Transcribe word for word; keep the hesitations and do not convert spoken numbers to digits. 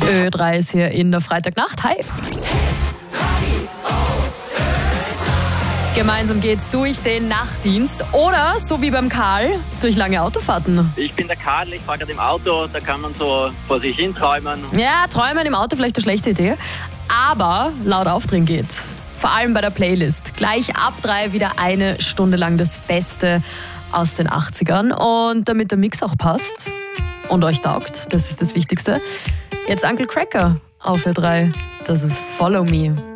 Ö drei ist hier in der Freitagnacht. Hi. Gemeinsam geht's durch den Nachtdienst oder, so wie beim Karl, durch lange Autofahrten. Ich bin der Karl, ich fahre gerade im Auto, da kann man so vor sich hin träumen. Ja, träumen im Auto vielleicht eine schlechte Idee, aber laut aufdrehen geht's. Vor allem bei der Playlist. Gleich ab drei wieder eine Stunde lang das Beste aus den achtzigern. Und damit der Mix auch passt und euch taugt, das ist das Wichtigste. Jetzt Uncle Cracker auf Ö drei, das ist Follow Me.